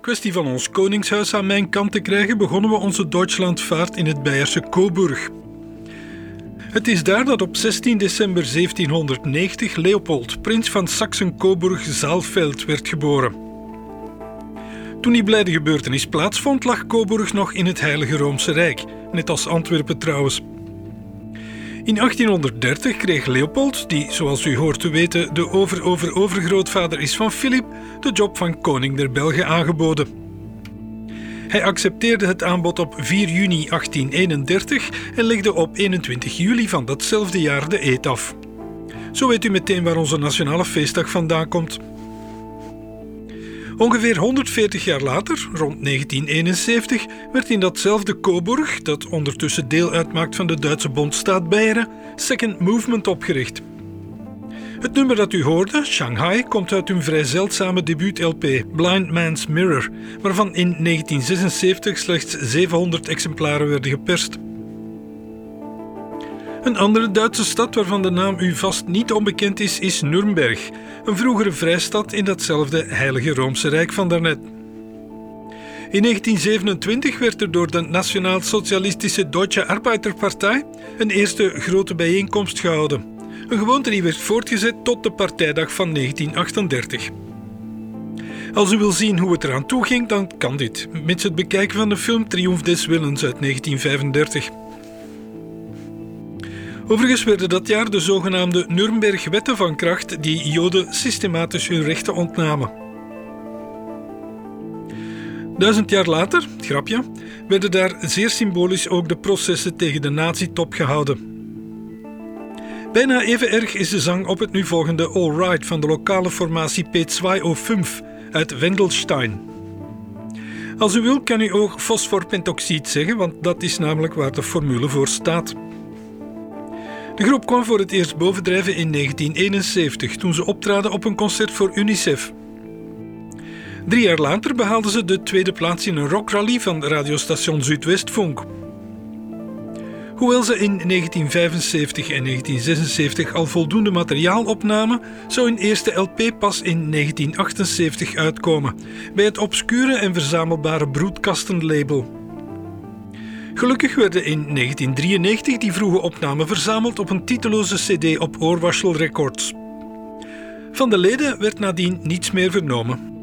Kwestie van ons koningshuis aan mijn kant te krijgen, begonnen we onze Duitslandvaart in het Beierse Coburg. Het is daar dat op 16 december 1790 Leopold, prins van Saxen-Coburg-Saalfeld, werd geboren. Toen die blijde gebeurtenis plaatsvond, lag Coburg nog in het Heilige Roomse Rijk, net als Antwerpen trouwens. In 1830 kreeg Leopold, die zoals u hoort te weten de overgrootvader is van Filip, de job van koning der Belgen aangeboden. Hij accepteerde het aanbod op 4 juni 1831 en legde op 21 juli van datzelfde jaar de eed af. Zo weet u meteen waar onze nationale feestdag vandaan komt. Ongeveer 140 jaar later, rond 1971, werd in datzelfde Coburg, dat ondertussen deel uitmaakt van de Duitse bondstaat Beieren, Second Movement opgericht. Het nummer dat u hoorde, Shanghai, komt uit hun vrij zeldzame debuut-LP Blind Man's Mirror, waarvan in 1976 slechts 700 exemplaren werden geperst. Een andere Duitse stad waarvan de naam u vast niet onbekend is Nuremberg, een vroegere vrijstad in datzelfde Heilige Roomse Rijk van daarnet. In 1927 werd er door de Nationaal-Socialistische Deutsche Arbeiterpartei een eerste grote bijeenkomst gehouden. Een gewoonte die werd voortgezet tot de partijdag van 1938. Als u wil zien hoe het eraan toe ging, dan kan dit, mits het bekijken van de film Triomf des Willens uit 1935. Overigens werden dat jaar de zogenaamde Nuremberg-wetten van kracht die Joden systematisch hun rechten ontnamen. 1000 jaar later, grapje, werden daar zeer symbolisch ook de processen tegen de nazi-top gehouden. Bijna even erg is de zang op het nu volgende All Right van de lokale formatie P2O5 uit Wendelstein. Als u wil kan u ook fosforpentoxied zeggen, want dat is namelijk waar de formule voor staat. De groep kwam voor het eerst bovendrijven in 1971, toen ze optraden op een concert voor UNICEF. 3 jaar later behaalden ze de tweede plaats in een rockrally van radiostation Zuidwestfunk. Hoewel ze in 1975 en 1976 al voldoende materiaal opnamen, zou hun eerste LP pas in 1978 uitkomen, bij het obscure en verzamelbare Broedkastenlabel. Gelukkig werden in 1993 die vroege opnamen verzameld op een titeloze cd op Oorwaschel Records. Van de leden werd nadien niets meer vernomen.